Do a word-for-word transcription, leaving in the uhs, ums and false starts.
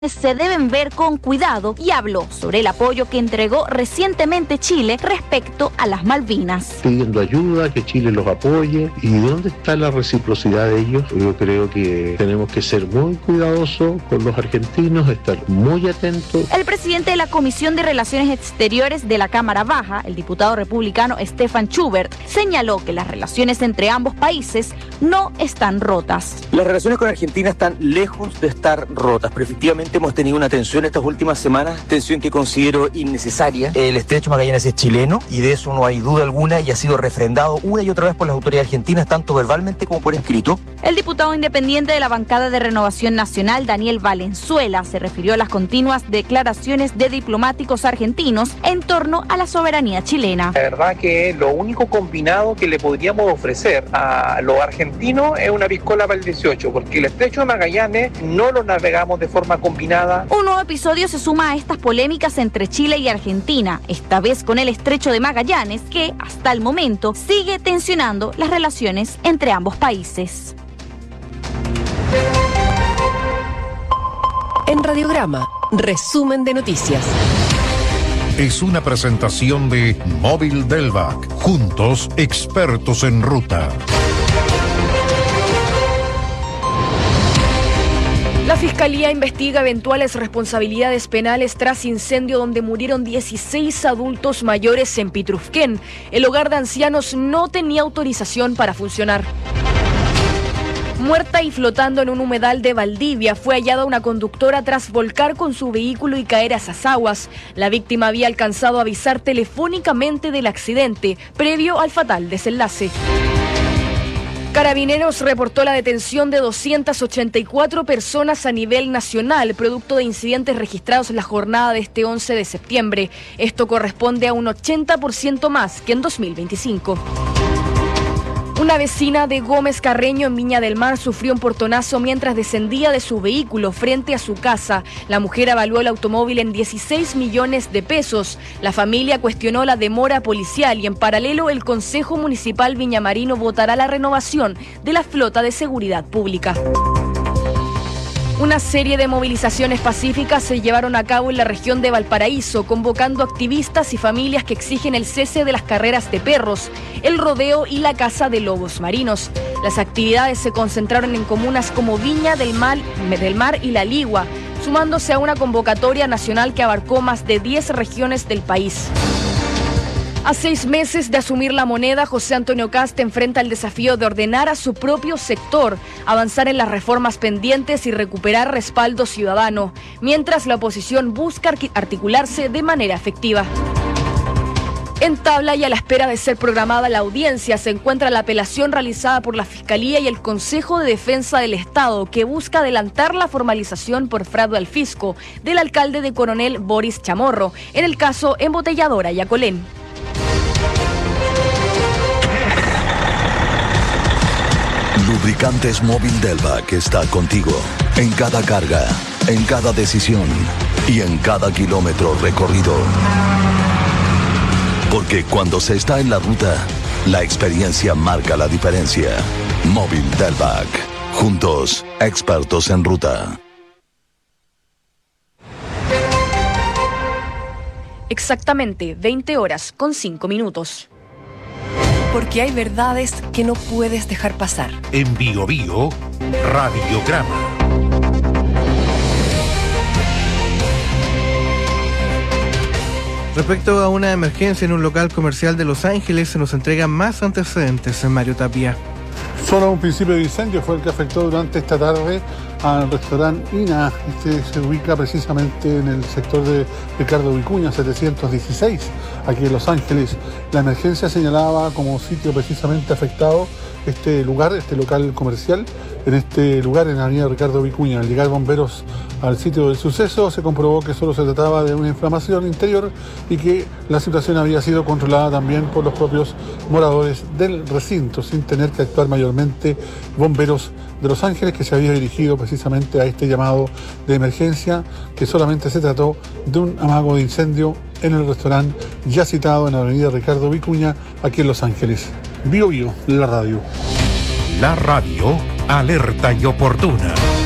se deben ver con cuidado y habló sobre el apoyo que entregó recientemente Chile respecto a las Malvinas. Pidiendo ayuda, que Chile los apoye. ¿Y dónde está la reciprocidad de ellos? Yo creo que tenemos que ser muy cuidadosos con los argentinos, estar muy atentos. El presidente de la Comisión de Relaciones Exteriores de la Cámara Baja, el diputado republicano Stefan Schubert, señaló que las relaciones entre ambos países no están rotas. Las relaciones con Argentina están lejos de estar rotas, pero efectivamente hemos tenido una tensión estas últimas semanas, tensión que considero innecesaria. El estrecho Magallanes es chileno y de eso no hay duda alguna y ha sido refrendado una y otra vez por las autoridades argentinas, tanto verbalmente como por escrito. El diputado independiente de la bancada de Renovación Nacional, Daniel Valenzuela, se refirió a las continuas declaraciones de diplomáticos argentinos en torno a la soberanía chilena. La verdad que lo único combinado que le podríamos ofrecer a los argentinos es una piscola para el dieciocho, porque el estrecho de Magallanes no lo navegamos de forma combinada. Un nuevo episodio se suma a estas polémicas entre Chile y Argentina, esta vez con el estrecho de Magallanes, que hasta el momento sigue tensionando las relaciones entre ambos países. En Radiograma, resumen de noticias. Es una presentación de Móvil Delvac. Juntos, expertos en ruta. La Fiscalía investiga eventuales responsabilidades penales tras incendio donde murieron dieciséis adultos mayores en Pitrufquén. El hogar de ancianos no tenía autorización para funcionar. Muerta y flotando en un humedal de Valdivia, fue hallada una conductora tras volcar con su vehículo y caer a esas aguas. La víctima había alcanzado a avisar telefónicamente del accidente, previo al fatal desenlace. Carabineros reportó la detención de doscientas ochenta y cuatro personas a nivel nacional, producto de incidentes registrados en la jornada de este once de septiembre. Esto corresponde a un ochenta por ciento más que en dos mil veinticinco. Una vecina de Gómez Carreño en Viña del Mar sufrió un portonazo mientras descendía de su vehículo frente a su casa. La mujer evaluó el automóvil en dieciséis millones de pesos. La familia cuestionó la demora policial y en paralelo el Consejo Municipal Viñamarino votará la renovación de la flota de seguridad pública. Una serie de movilizaciones pacíficas se llevaron a cabo en la región de Valparaíso, convocando activistas y familias que exigen el cese de las carreras de perros, el rodeo y la caza de lobos marinos. Las actividades se concentraron en comunas como Viña del Mar, del Mar y La Ligua, sumándose a una convocatoria nacional que abarcó más de diez regiones del país. A seis meses de asumir la moneda, José Antonio Kast enfrenta el desafío de ordenar a su propio sector, avanzar en las reformas pendientes y recuperar respaldo ciudadano, mientras la oposición busca articularse de manera efectiva. En tabla y a la espera de ser programada la audiencia se encuentra la apelación realizada por la Fiscalía y el Consejo de Defensa del Estado, que busca adelantar la formalización por fraude al fisco del alcalde de Coronel Boris Chamorro, en el caso Embotelladora Yacolén. Lubricantes Móvil Delvac está contigo en cada carga, en cada decisión y en cada kilómetro recorrido. Porque cuando se está en la ruta, la experiencia marca la diferencia. Móvil Delvac. Juntos, expertos en ruta. Exactamente veinte horas con cinco minutos. Porque hay verdades que no puedes dejar pasar. En Bio Bio, Radiograma. Respecto a una emergencia en un local comercial de Los Ángeles, se nos entregan más antecedentes en Mario Tapia. Solo un principio de incendio fue el que afectó durante esta tarde al restaurante INA. Este se ubica precisamente en el sector de Ricardo Vicuña, setecientos dieciséis, aquí en Los Ángeles. La emergencia señalaba como sitio precisamente afectado este lugar, este local comercial, en este lugar en la avenida Ricardo Vicuña. Al llegar bomberos al sitio del suceso, se comprobó que solo se trataba de una inflamación interior y que la situación había sido controlada también por los propios moradores del recinto, sin tener que actuar mayormente bomberos de Los Ángeles, que se había dirigido precisamente a este llamado de emergencia, que solamente se trató de un amago de incendio en el restaurante ya citado en la avenida Ricardo Vicuña, aquí en Los Ángeles. Bio Bio, la radio. La radio, alerta y oportuna.